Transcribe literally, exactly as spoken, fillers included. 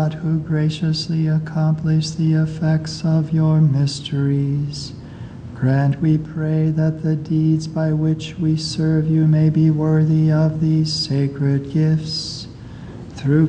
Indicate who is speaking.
Speaker 1: God, who graciously accomplish the effects of your mysteries, grant, we pray, that the deeds by which we serve you may be worthy of these sacred gifts. Through